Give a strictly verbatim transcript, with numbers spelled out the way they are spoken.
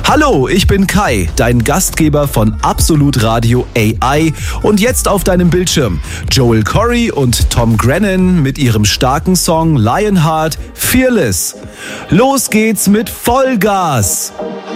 Hallo, ich bin Kai, dein Gastgeber von Absolut Radio A I und jetzt auf deinem Bildschirm Joel Corry und Tom Grennan mit ihrem starken Song Lionheart Fearless. Los geht's mit Vollgas!